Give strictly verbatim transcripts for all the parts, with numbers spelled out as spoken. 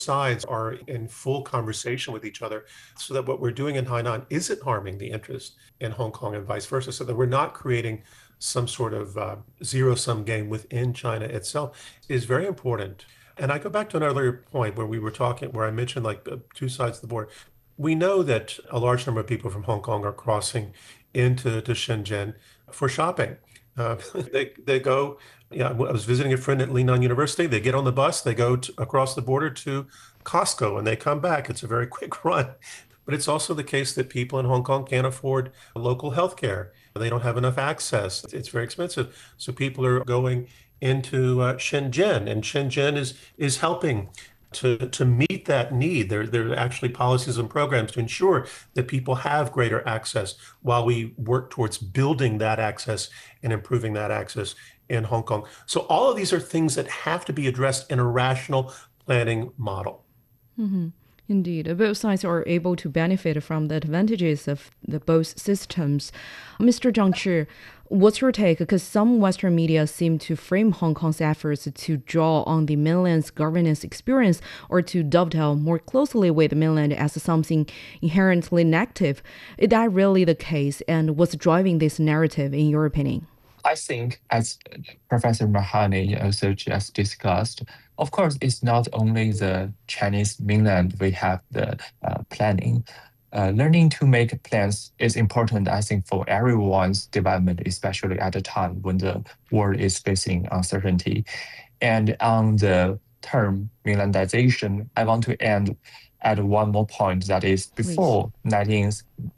sides are in full conversation with each other so that what we're doing in Hainan isn't harming the interest in Hong Kong and vice versa, so that we're not creating some sort of uh, zero-sum game within China itself is very important. And I go back to another point where we were talking, where I mentioned like the two sides of the border. We know that a large number of people from Hong Kong are crossing into to Shenzhen for shopping. Uh, they they go. Yeah, I was visiting a friend at Lingnan University. They get on the bus, they go to, across the border to Costco, and they come back. It's a very quick run. But it's also the case that people in Hong Kong can't afford local health care. They don't have enough access. It's very expensive. So people are going into uh, Shenzhen, and Shenzhen is is helping to to meet that need. There, there are actually policies and programs to ensure that people have greater access while we work towards building that access and improving that access in Hong Kong. So all of these are things that have to be addressed in a rational planning model. Mm-hmm. Indeed, both sides are able to benefit from the advantages of the both systems. Mister Zhang Chi, what's your take? Because some Western media seem to frame Hong Kong's efforts to draw on the mainland's governance experience or to dovetail more closely with the mainland as something inherently negative. Is that really the case? And what's driving this narrative, in your opinion? I think, as Professor Mahani also just discussed, of course, it's not only the Chinese mainland we have the uh, planning. Uh, learning to make plans is important, I think, for everyone's development, especially at a time when the world is facing uncertainty. And on the term mainlandization, I want to end at one more point, that is before nineteen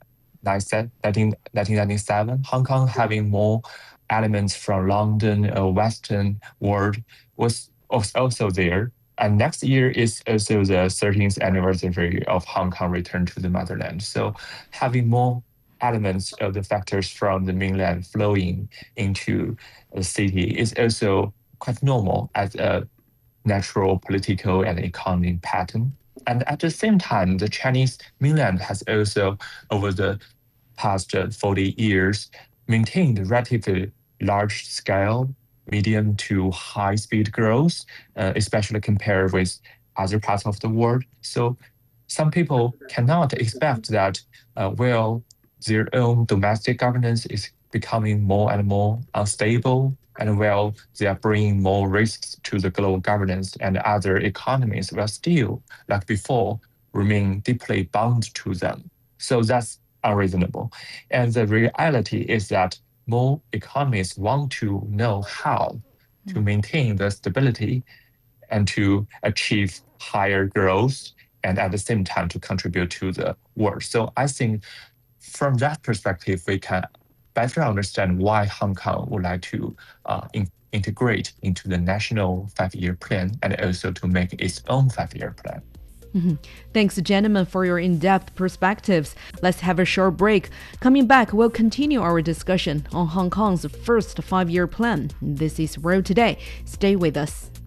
ninety-seven, Hong Kong having more elements from London, uh, Western world was, was also there. And next year is also the thirteenth anniversary of Hong Kong return to the motherland. So having more elements of the factors from the mainland flowing into the city is also quite normal as a natural political and economic pattern. And at the same time, the Chinese mainland has also, over the past uh, forty years, maintained relatively large scale, medium to high speed growth, uh, especially compared with other parts of the world. So some people cannot expect that uh, while their own domestic governance is becoming more and more unstable, and while they are bringing more risks to the global governance, and other economies will still, like before, remain deeply bound to them. So that's unreasonable. And the reality is that more economies want to know how to maintain the stability and to achieve higher growth, and at the same time to contribute to the world. So I think from that perspective, we can better understand why Hong Kong would like to uh, in, integrate into the national five-year plan and also to make its own five-year plan. Mm-hmm. Thanks, gentlemen, for your in-depth perspectives. Let's have a short break. Coming back, we'll continue our discussion on Hong Kong's first five-year plan. This is World Today. Stay with us.